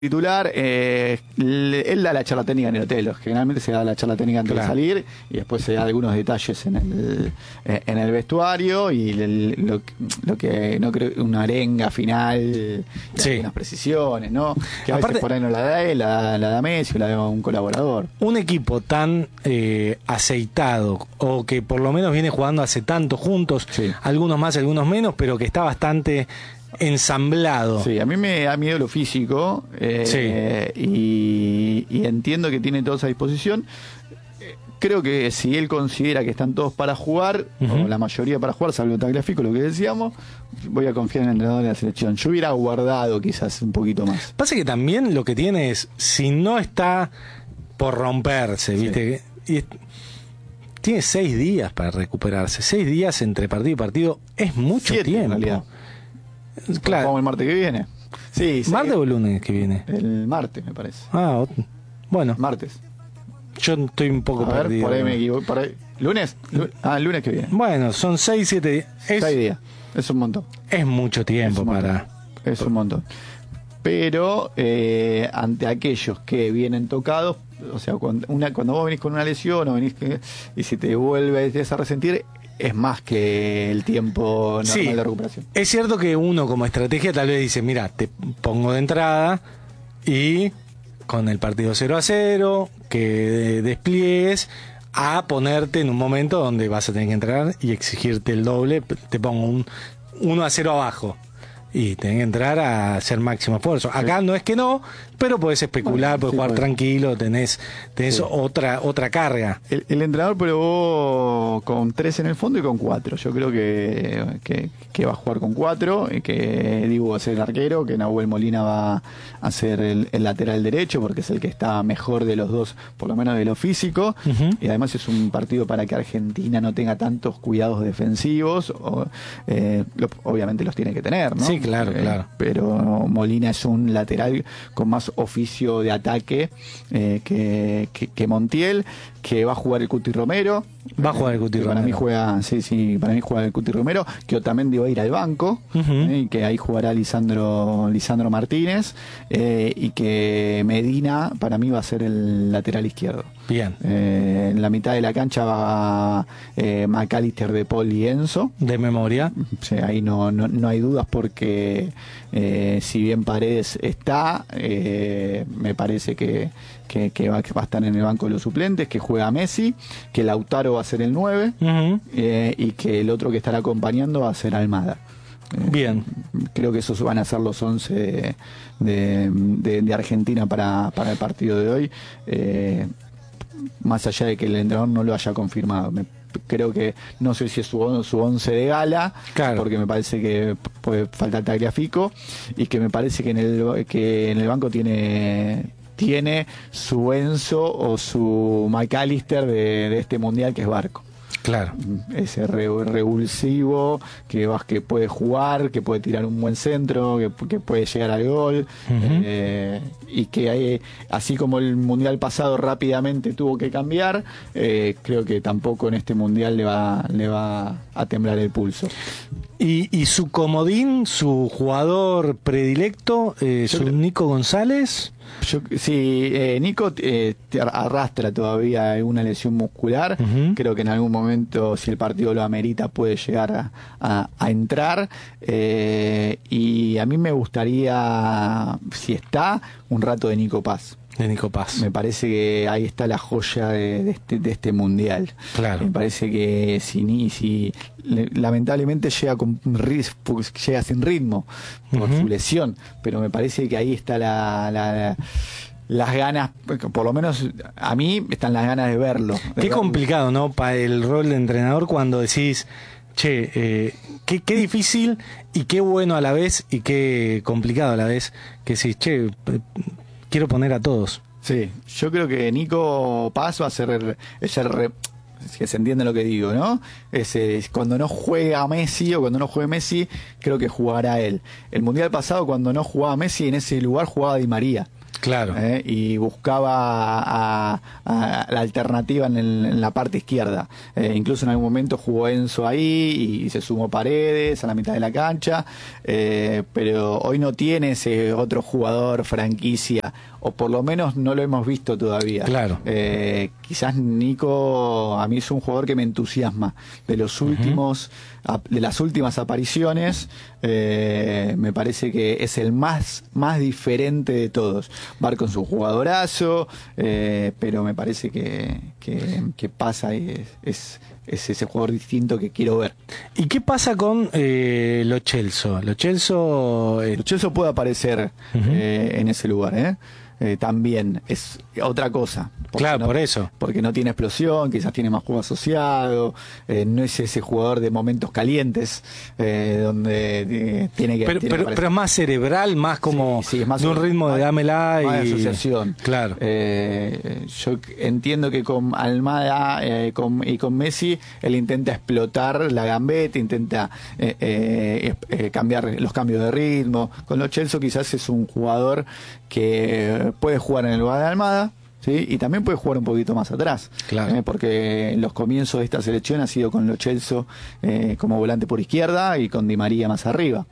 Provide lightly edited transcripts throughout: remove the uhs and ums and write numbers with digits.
titular, él da la charla técnica en el hotel. Generalmente se da la charla técnica antes de salir y después se da algunos detalles en el vestuario y lo que no creo, una arenga final, algunas precisiones, ¿no? Que a veces por ahí no la da él, la da Messi o la da un colaborador. Un equipo tan aceitado, o que por lo menos viene jugando hace tanto juntos, algunos más, algunos menos, pero que está bastante ensamblado. Sí, a mí me da miedo lo físico y entiendo que tiene todos a disposición. Creo que si él considera que están todos para jugar, o la mayoría para jugar, salvo Tagliafico, lo que decíamos, voy a confiar en el entrenador de la selección. Yo hubiera guardado quizás un poquito más. Pasa que también lo que tiene es, si no está por romperse, ¿viste? Tiene 6 días para recuperarse. 6 días entre partido y partido es mucho 7, tiempo. En realidad. Claro. ¿Como el martes que viene? Sí, ¿Martes o lunes que viene? El martes, me parece. Ah, bueno. Martes. Yo estoy un poco perdido. Por ahí me equivoco. Por ahí. ¿Lunes? El lunes que viene. Bueno, son 6, 7 días. 6 días. Es un montón. Es mucho tiempo Es un montón. Pero ante aquellos que vienen tocados, o sea, cuando vos venís con una lesión o venís y si te vuelves a resentir, es más que el tiempo normal de recuperación. Es cierto que uno como estrategia tal vez dice, mira, te pongo de entrada y con el partido 0-0, que despliegues, a ponerte en un momento donde vas a tener que entrar y exigirte el doble, te pongo un 1-0 abajo. Y tenés que entrar a hacer máximo esfuerzo. Acá no es que no, pero podés especular, podés jugar tranquilo, tenés otra carga. El entrenador probó con 3 en el fondo y con 4. Yo creo que va a jugar con 4, que Dibu va a ser el arquero, que Nahuel Molina va a ser el lateral derecho, porque es el que está mejor de los dos, por lo menos de lo físico. Y además es un partido para que Argentina no tenga tantos cuidados defensivos. Obviamente los tiene que tener, ¿no? Sí, claro. Pero Molina es un lateral con más oficio de ataque que Montiel, que va a jugar el Cuti Romero. Va a jugar el Cuti Romero. Para mí juega el Cuti Romero, que Otamendi va a ir al banco, y que ahí jugará Lisandro Martínez, y que Medina para mí va a ser el lateral izquierdo. Bien. En la mitad de la cancha va McAllister, De Paul y Enzo. De memoria. Sí, ahí no hay dudas porque si bien Paredes está, me parece que va a estar en el banco de los suplentes, que juega Messi, que Lautaro va a ser el 9, y que el otro que estará acompañando va a ser Almada. Bien. Creo que esos van a ser los 11 de Argentina para el partido de hoy, más allá de que el entrenador no lo haya confirmado. Creo que no sé si es su 11 de gala, porque me parece que puede faltar Tagliafico, y que me parece que en el banco tiene su Enzo o su McAllister de este mundial, que es Barco. Claro. Ese revulsivo que puede jugar, que puede tirar un buen centro, que puede llegar al gol, y que así como el mundial pasado rápidamente tuvo que cambiar, creo que tampoco en este mundial le va a temblar el pulso. ¿Y su comodín, su jugador predilecto, Nico González? Nico arrastra todavía una lesión muscular. Creo que en algún momento, si el partido lo amerita, puede llegar a entrar. Y a mí me gustaría, si está, un rato de Nico Paz. Me parece que ahí está la joya de este mundial. Claro. Me parece que si lamentablemente llega sin ritmo por su lesión, pero me parece que ahí está las ganas, por lo menos a mí están las ganas de verlo. Qué complicado, ¿no? Para el rol de entrenador, cuando decís, qué difícil y qué bueno a la vez y qué complicado a la vez, que decís, quiero poner a todos. Sí, yo creo que Nico Paz va a ser que se entiende lo que digo, ¿no? Cuando no juega Messi o cuando no juegue Messi, creo que jugará él. El mundial pasado, cuando no jugaba Messi, en ese lugar jugaba Di María. Claro. Y buscaba a la alternativa en la parte izquierda. Incluso en algún momento jugó Enzo ahí y se sumó Paredes a la mitad de la cancha, pero hoy no tiene ese otro jugador franquicia, o por lo menos no lo hemos visto todavía. Claro. Quizás Nico a mí es un jugador que me entusiasma de los últimos, de las últimas apariciones. Me parece que es el más diferente de todos. Barco es un jugadorazo, pero me parece que pasa y es ese jugador distinto que quiero ver. ¿Y qué pasa con Lo Celso? Lo Celso puede aparecer en ese lugar, también es otra cosa. Claro, por eso. Porque no tiene explosión, quizás tiene más juego asociado, no es ese jugador de momentos calientes, donde tiene que... Pero es más cerebral, más como sí, es más de un ritmo de dámela más y... de asociación. Claro. Yo entiendo que con Almada y con Messi, él intenta explotar la gambeta, intenta cambiar los cambios de ritmo. Con Lo Celso quizás es un jugador que puede jugar en el lugar de Almada, ¿sí? Y también puede jugar un poquito más atrás, claro. Porque los comienzos de esta selección ha sido con Lo Celso como volante por izquierda y con Di María más arriba.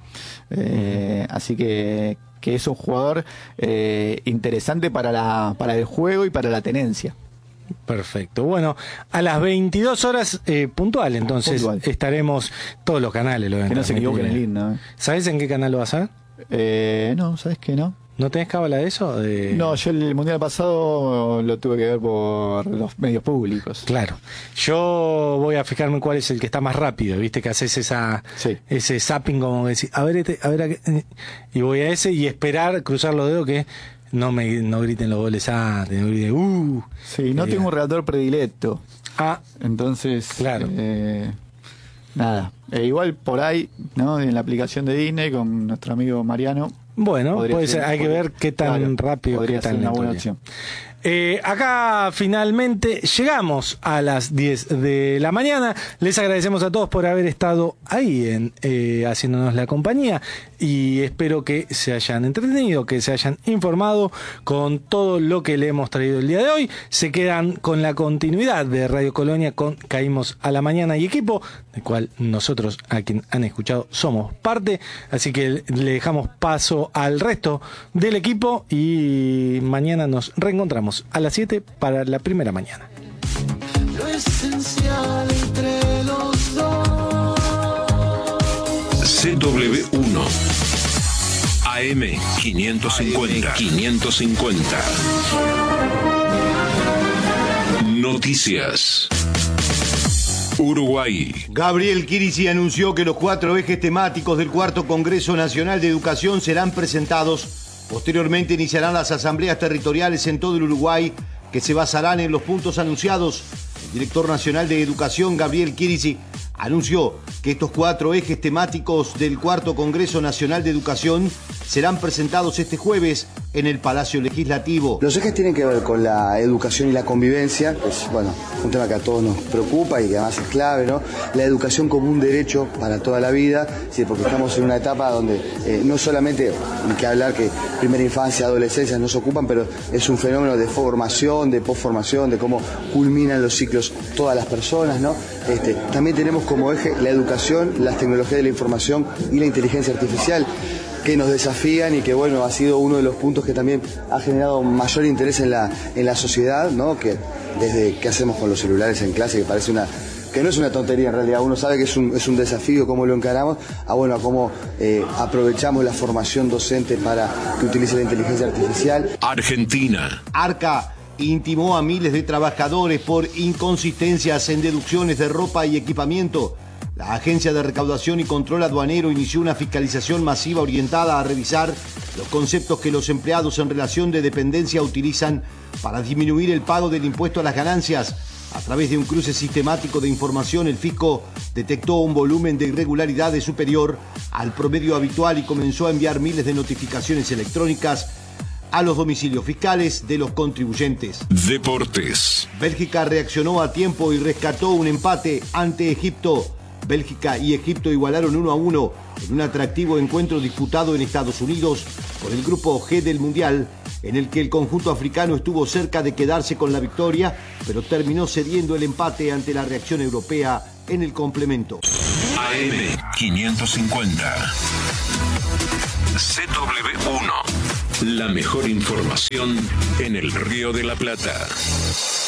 Así que es un jugador interesante para el juego y para la tenencia. Perfecto. Bueno, a las 22 horas puntual, entonces estaremos todos los canales. Que no se equivoquen el himno. ¿Sabes en qué canal lo vas a ver? No, ¿sabes qué no? ¿No tenés cábala de eso? No, yo el mundial pasado lo tuve que ver por los medios públicos. Claro. Yo voy a fijarme cuál es el que está más rápido, ¿viste? Que haces ese zapping como decir, a ver, y voy a ese y esperar, cruzar los dedos que no griten los goles antes, no griten, Sí, no tengo un relator predilecto. Entonces, claro. Nada. Igual por ahí, ¿no? En la aplicación de Disney con nuestro amigo Mariano. Bueno, puede ser, hay que ver qué tan rápido, podría qué tan ser una lento. buena opción. Acá finalmente llegamos a las 10 de la mañana. Les agradecemos a todos por haber estado ahí haciéndonos la compañía y espero que se hayan entretenido, que se hayan informado con todo lo que le hemos traído el día de hoy. Se quedan con la continuidad de Radio Colonia con Caímos a la Mañana y equipo, del cual nosotros, a quien han escuchado, somos parte. Así que le dejamos paso al resto del equipo y mañana nos reencontramos a las 7 para la primera mañana. Lo esencial entre los dos. CW1 AM 550. Noticias. Uruguay. Gabriel Chirici anunció que los 4 ejes temáticos del cuarto Congreso Nacional de Educación serán presentados. Posteriormente iniciarán las asambleas territoriales en todo el Uruguay que se basarán en los puntos anunciados. El director nacional de Educación, Gabriel Chirici, anunció que estos 4 ejes temáticos del cuarto Congreso Nacional de Educación serán presentados este jueves en el Palacio Legislativo. Los ejes tienen que ver con la educación y la convivencia, que es un tema que a todos nos preocupa y que además es clave, ¿no? La educación como un derecho para toda la vida, ¿sí? Porque estamos en una etapa donde no solamente hay que hablar que primera infancia, adolescencia nos ocupan, pero es un fenómeno de formación, de posformación, de cómo culminan los ciclos todas las personas, ¿no? También tenemos como eje la educación, las tecnologías de la información y la inteligencia artificial, que nos desafían y que ha sido uno de los puntos que también ha generado mayor interés en la sociedad, ¿no? Que desde qué hacemos con los celulares en clase, que parece que no es una tontería en realidad, uno sabe que es un desafío cómo lo encaramos, a cómo aprovechamos la formación docente para que utilice la inteligencia artificial. Argentina. Arca intimó a miles de trabajadores por inconsistencias en deducciones de ropa y equipamiento. La Agencia de Recaudación y Control Aduanero inició una fiscalización masiva orientada a revisar los conceptos que los empleados en relación de dependencia utilizan para disminuir el pago del impuesto a las ganancias. A través de un cruce sistemático de información, el fisco detectó un volumen de irregularidades superior al promedio habitual y comenzó a enviar miles de notificaciones electrónicas a los domicilios fiscales de los contribuyentes. Deportes. Bélgica reaccionó a tiempo y rescató un empate ante Egipto. Bélgica y Egipto igualaron 1-1 en un atractivo encuentro disputado en Estados Unidos por el grupo G del Mundial, en el que el conjunto africano estuvo cerca de quedarse con la victoria, pero terminó cediendo el empate ante la reacción europea en el complemento. AM 550. CW1. La mejor información en el Río de la Plata.